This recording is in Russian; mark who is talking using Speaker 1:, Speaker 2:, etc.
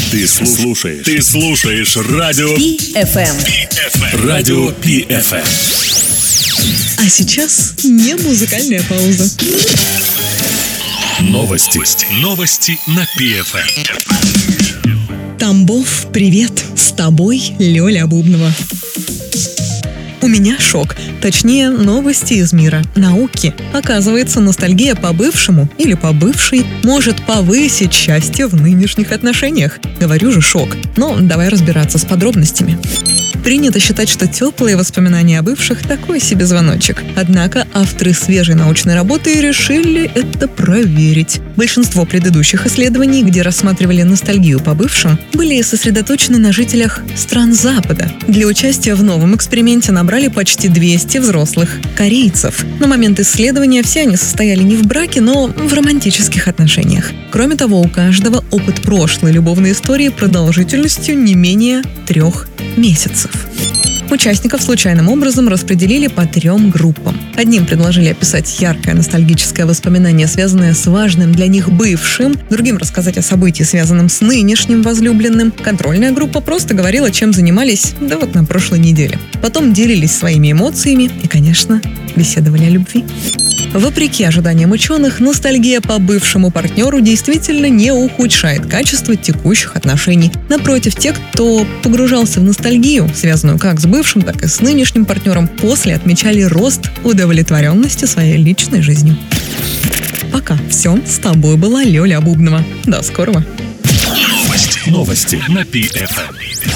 Speaker 1: Ты слушаешь радио
Speaker 2: PFM.
Speaker 1: Радио PFM.
Speaker 2: А сейчас не музыкальная пауза.
Speaker 1: Новости на PFM.
Speaker 2: Тамбов, привет! С тобой Лёля Бубнова. У меня шок. Точнее, новости из мира науки. Оказывается, ностальгия по бывшему или по бывшей может повысить счастье в нынешних отношениях. Говорю же, шок. Но давай разбираться с подробностями. Принято считать, что теплые воспоминания о бывших – такой себе звоночек. Однако авторы свежей научной работы решили это проверить. Большинство предыдущих исследований, где рассматривали ностальгию по бывшим, были сосредоточены на жителях стран Запада. Для участия в новом эксперименте набрали почти 200 взрослых корейцев. На момент исследования все они состояли не в браке, но в романтических отношениях. Кроме того, у каждого опыт прошлой любовной истории продолжительностью не менее 3 месяцев. Участников случайным образом распределили по 3 группам. Одним предложили описать яркое ностальгическое воспоминание, связанное с важным для них бывшим, другим рассказать о событии, связанном с нынешним возлюбленным. Контрольная группа просто говорила, чем занимались, на прошлой неделе. Потом делились своими эмоциями и, конечно, беседовали о любви. Вопреки ожиданиям ученых, ностальгия по бывшему партнеру действительно не ухудшает качество текущих отношений. Напротив, те, кто погружался в ностальгию, связанную как с бывшим, так и с нынешним партнером, после отмечали рост удовлетворенности своей личной жизнью. Пока. Все. С тобой была Лёля Бубнова. До скорого.
Speaker 1: Новости на PFM.